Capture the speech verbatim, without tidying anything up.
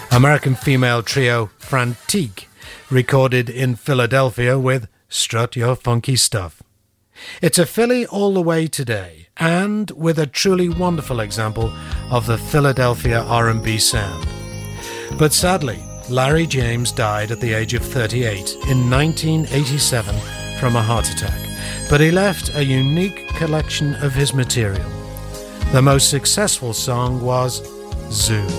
American female trio Frantique recorded in Philadelphia with Strut Your Funky Stuff. It's a Philly all the way today, and with a truly wonderful example of the Philadelphia R and B sound. But sadly, Larry James died at the age of thirty-eight in nineteen eighty-seven from a heart attack, but he left a unique collection of his material. The most successful song was Zoo.